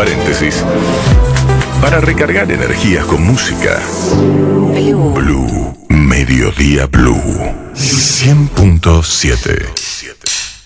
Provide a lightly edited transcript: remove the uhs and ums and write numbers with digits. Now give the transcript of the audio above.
paréntesis. Para recargar energías con música. Blue. Mediodía Blue. 100.7.